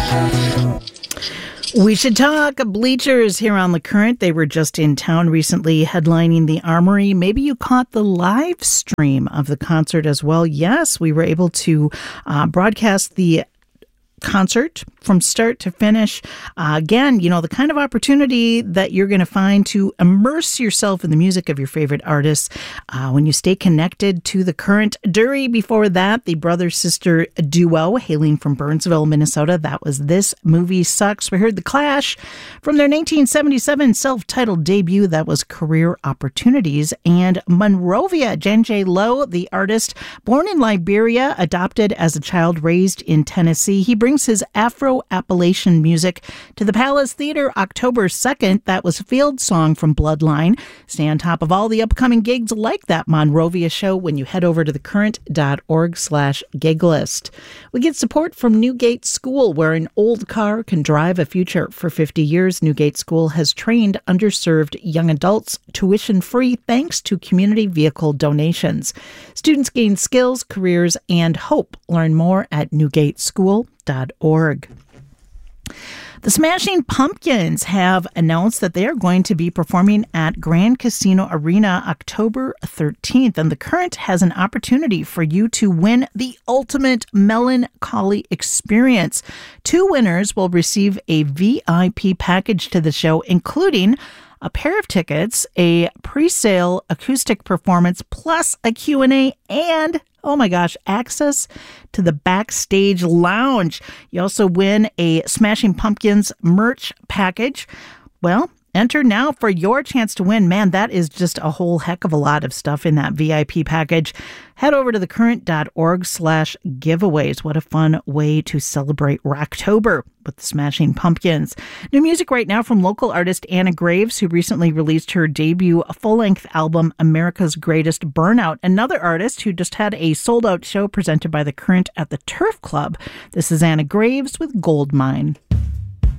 We should talk Bleachers here on The Current. They were just in town recently headlining the Armory. Maybe you caught the live stream of the concert as well. Yes, we were able to broadcast the concert from start to finish. Again, you know, the kind of opportunity that you're going to find to immerse yourself in the music of your favorite artists when you stay connected to The Current. Dury, before that, the brother-sister duo hailing from Burnsville, Minnesota. That was This Movie Sucks. We heard The Clash from their 1977 self-titled debut. That was Career Opportunities. And Monrovia, Jen J. Lowe, the artist, born in Liberia, adopted as a child, raised in Tennessee. He brings his Afro-Appalachian music to the Palace Theater October 2nd. That was Field Song from Bloodline. Stay on top of all the upcoming gigs like that Monrovia show when you head over to thecurrent.org/gig list. We get support from Newgate School, where an old car can drive a future. For 50 years, Newgate School has trained underserved young adults tuition-free thanks to community vehicle donations. Students gain skills, careers, and hope. Learn more at newgateschool.org. The Smashing Pumpkins have announced that they are going to be performing at Grand Casino Arena October 13th, and The Current has an opportunity for you to win the ultimate melancholy experience. 2 winners will receive a VIP package to the show, including a pair of tickets, a pre-sale acoustic performance, plus a Q&A, and oh my gosh, access to the backstage lounge. You also win a Smashing Pumpkins merch package. Well, enter now for your chance to win. Man, that is just a whole heck of a lot of stuff in that VIP package. Head over to thecurrent.org/giveaways. What a fun way to celebrate Rocktober with the Smashing Pumpkins. New music right now from local artist Anna Graves, who recently released her debut full-length album, America's Greatest Burnout. Another artist who just had a sold-out show presented by The Current at the Turf Club. This is Anna Graves with Goldmine.